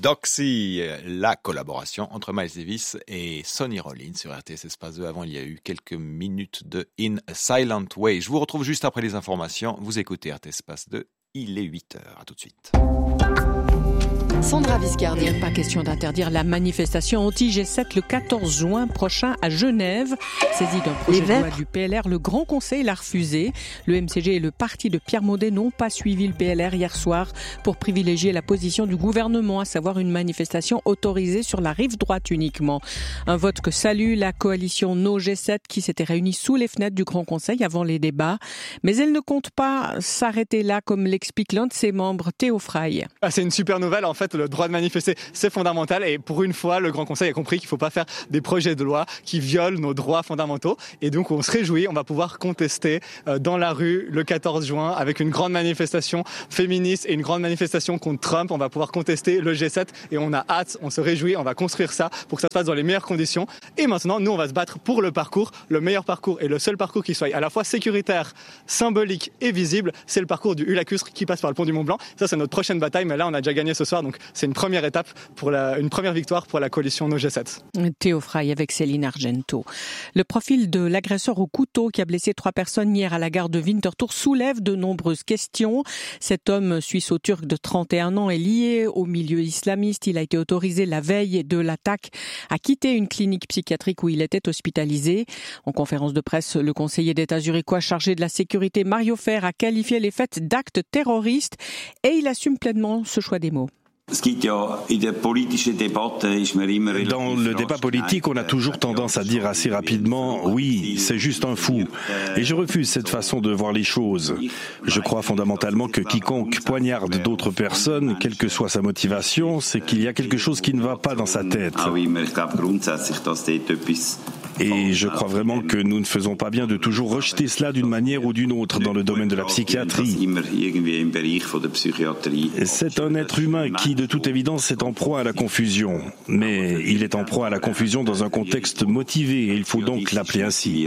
Doxy, la collaboration entre Miles Davis et Sonny Rollins sur RTS Espace 2. Avant, il y a eu quelques minutes de In a Silent Way. Je vous retrouve juste après les informations. Vous écoutez RTS Espace 2. Il est 8h. À tout de suite. Sandra Viscardi. Pas question d'interdire la manifestation anti-G7 le 14 juin prochain à Genève. Saisi d'un projet de loi du PLR, le Grand Conseil l'a refusé. Le MCG et le parti de Pierre Maudet n'ont pas suivi le PLR hier soir pour privilégier la position du gouvernement, à savoir une manifestation autorisée sur la rive droite uniquement. Un vote que salue la coalition No G7 qui s'était réunie sous les fenêtres du Grand Conseil avant les débats. Mais elle ne compte pas s'arrêter là, comme l'explique l'un de ses membres, Théo Fraille. C'est une super nouvelle. En fait, le droit de manifester, c'est fondamental. Et pour une fois, le Grand Conseil a compris qu'il ne faut pas faire des projets de loi qui violent nos droits fondamentaux. Et donc, on se réjouit. On va pouvoir contester dans la rue le 14 juin avec une grande manifestation féministe et une grande manifestation contre Trump. On va pouvoir contester le G7 et on a hâte, on se réjouit. On va construire ça pour que ça se passe dans les meilleures conditions. Et maintenant, nous, on va se battre pour le parcours. Le meilleur parcours et le seul parcours qui soit à la fois sécuritaire, symbolique et visible, c'est le parcours du Hulacustre qui passe par le pont du Mont-Blanc. Ça, c'est notre prochaine bataille. Mais là, on a déjà gagné ce soir. Donc, c'est une première étape pour une première victoire pour la coalition No G7. Théo Fraille avec Céline Argento. Le profil de l'agresseur au couteau qui a blessé 3 personnes hier à la gare de Winterthur soulève de nombreuses questions. Cet homme suisse-turc de 31 ans est lié au milieu islamiste. Il a été autorisé la veille de l'attaque à quitter une clinique psychiatrique où il était hospitalisé. En conférence de presse, le conseiller d'État zurichois chargé de la sécurité, Mario Fer, a qualifié les faits d'actes terroristes et il assume pleinement ce choix des mots. Dans le débat politique, on a toujours tendance à dire assez rapidement « oui, c'est juste un fou ». Et je refuse cette façon de voir les choses. Je crois fondamentalement que quiconque poignarde d'autres personnes, quelle que soit sa motivation, c'est qu'il y a quelque chose qui ne va pas dans sa tête. Et je crois vraiment que nous ne faisons pas bien de toujours rejeter cela d'une manière ou d'une autre dans le domaine de la psychiatrie. C'est un être humain qui, de toute évidence, est en proie à la confusion. Mais il est en proie à la confusion dans un contexte motivé et il faut donc l'appeler ainsi.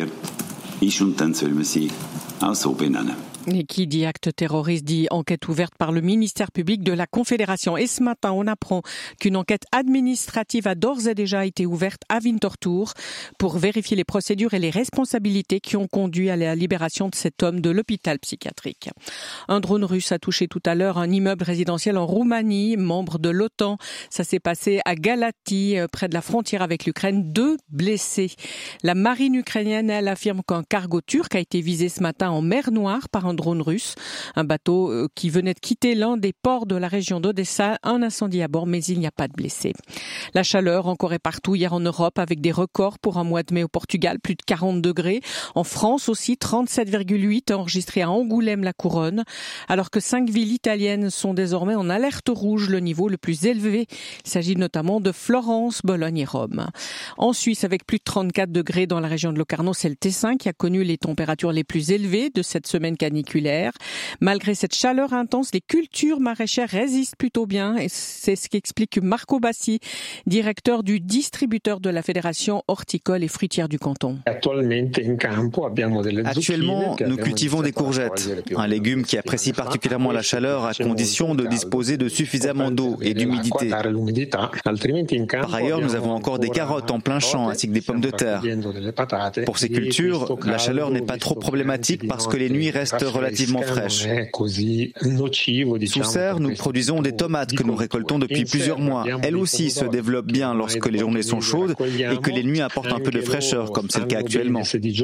Et qui dit acte terroriste dit enquête ouverte par le ministère public de la Confédération. Et ce matin, on apprend qu'une enquête administrative a d'ores et déjà été ouverte à Winterthur pour vérifier les procédures et les responsabilités qui ont conduit à la libération de cet homme de l'hôpital psychiatrique. Un drone russe a touché tout à l'heure un immeuble résidentiel en Roumanie, membre de l'OTAN. Ça s'est passé à Galati, près de la frontière avec l'Ukraine. 2 blessés. La marine ukrainienne, elle affirme qu'un cargo turc a été visé ce matin en mer Noire par un drone russe. Un bateau qui venait de quitter l'un des ports de la région d'Odessa. Un incendie à bord, mais il n'y a pas de blessés. La chaleur encore et partout hier en Europe avec des records pour un mois de mai au Portugal, plus de 40 degrés. En France aussi, 37,8 enregistrés à Angoulême-la-Couronne. Alors que 5 villes italiennes sont désormais en alerte rouge, le niveau le plus élevé. Il s'agit notamment de Florence, Bologne et Rome. En Suisse, avec plus de 34 degrés dans la région de Locarno, c'est le Tessin qui a connu les températures les plus élevées de cette semaine caniculaire. Malgré cette chaleur intense, les cultures maraîchères résistent plutôt bien et c'est ce qu'explique Marco Bassi, directeur du distributeur de la Fédération horticole et fruitière du canton. Actuellement, nous cultivons des courgettes, un légume qui apprécie particulièrement la chaleur à condition de disposer de suffisamment d'eau et d'humidité. Par ailleurs, nous avons encore des carottes en plein champ ainsi que des pommes de terre. Pour ces cultures, la chaleur n'est pas trop problématique parce que les nuits restent relativement fraîches. Sous serre, nous produisons des tomates que nous récoltons depuis plusieurs mois. Elles aussi se développent bien lorsque les journées sont chaudes et que les nuits apportent un peu de fraîcheur, comme c'est le cas actuellement.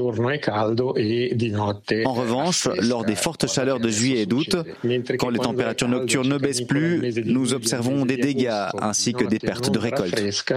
En revanche, lors des fortes chaleurs de juillet et d'août, quand les températures nocturnes ne baissent plus, nous observons des dégâts ainsi que des pertes de récolte.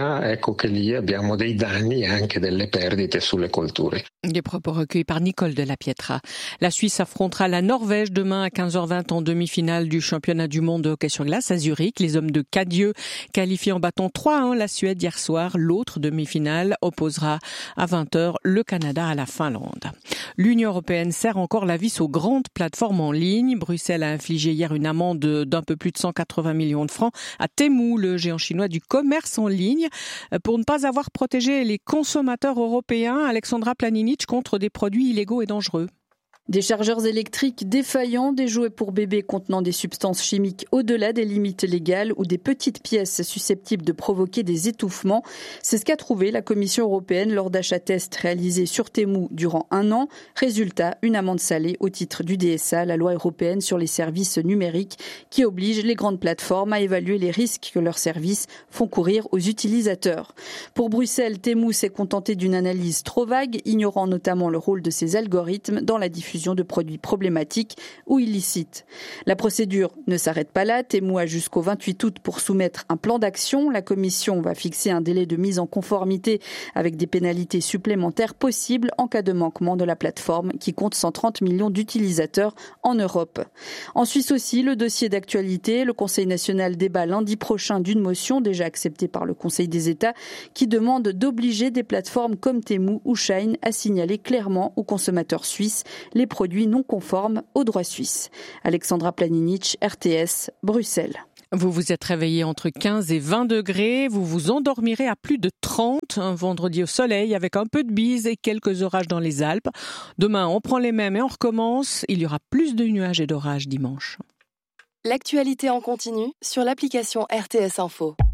Des propos recueillis par Nicole de la Pietra. La Suisse affrontera la Norvège demain à 15h20 en demi-finale du championnat du monde de hockey sur glace à Zurich. Les hommes de Cadieux qualifient en battant 3-1 la Suède hier soir. L'autre demi-finale opposera à 20h le Canada à la Finlande. L'Union européenne serre encore la vis aux grandes plateformes en ligne. Bruxelles a infligé hier une amende d'un peu plus de 180 millions de francs à Temu, le géant chinois du commerce en ligne, pour ne pas avoir protégé les consommateurs européens. Alexandra Planinic contre des produits illégaux et dangereux. Des chargeurs électriques défaillants, des jouets pour bébés contenant des substances chimiques au-delà des limites légales ou des petites pièces susceptibles de provoquer des étouffements. C'est ce qu'a trouvé la Commission européenne lors d'achats tests réalisés sur Temu durant 1 an. Résultat, une amende salée au titre du DSA, la loi européenne sur les services numériques, qui oblige les grandes plateformes à évaluer les risques que leurs services font courir aux utilisateurs. Pour Bruxelles, Temu s'est contenté d'une analyse trop vague, ignorant notamment le rôle de ses algorithmes dans la diffusion de produits problématiques ou illicites. La procédure ne s'arrête pas là. Temu a jusqu'au 28 août pour soumettre un plan d'action. La Commission va fixer un délai de mise en conformité avec des pénalités supplémentaires possibles en cas de manquement de la plateforme qui compte 130 millions d'utilisateurs en Europe. En Suisse aussi, le dossier d'actualité. Le Conseil national débat lundi prochain d'une motion déjà acceptée par le Conseil des États qui demande d'obliger des plateformes comme Temu ou Shein à signaler clairement aux consommateurs suisses les produits non conformes au droit suisse. Alexandra Planinic, RTS, Bruxelles. Vous vous êtes réveillé entre 15 et 20 degrés. Vous vous endormirez à plus de 30 un vendredi au soleil avec un peu de bise et quelques orages dans les Alpes. Demain, on prend les mêmes et on recommence. Il y aura plus de nuages et d'orages dimanche. L'actualité en continu sur l'application RTS Info.